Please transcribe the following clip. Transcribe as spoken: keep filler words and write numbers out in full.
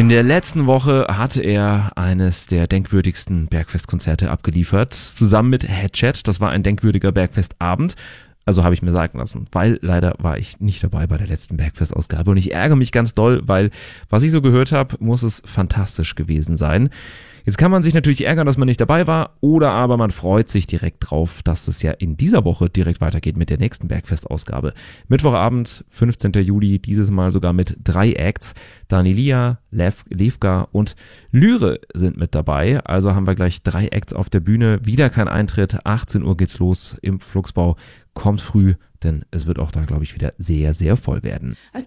In der letzten Woche hatte er eines der denkwürdigsten Bergfestkonzerte abgeliefert, zusammen mit Headchat. Das war ein denkwürdiger Bergfestabend. Also habe ich mir sagen lassen, weil leider war ich nicht dabei bei der letzten Bergfest-Ausgabe. Und ich ärgere mich ganz doll, weil was ich so gehört habe, muss es fantastisch gewesen sein. Jetzt kann man sich natürlich ärgern, dass man nicht dabei war, oder aber man freut sich direkt drauf, dass es ja in dieser Woche direkt weitergeht mit der nächsten Bergfest-Ausgabe. Mittwochabend, fünfzehnten Juli, dieses Mal sogar mit drei Acts. Danilia, Lev, Levka und Lyre sind mit dabei. Also haben wir gleich drei Acts auf der Bühne. Wieder kein Eintritt, achtzehn Uhr geht's los im Flugsbau. Kommt früh, denn es wird auch da, glaube ich, wieder sehr, sehr voll werden. I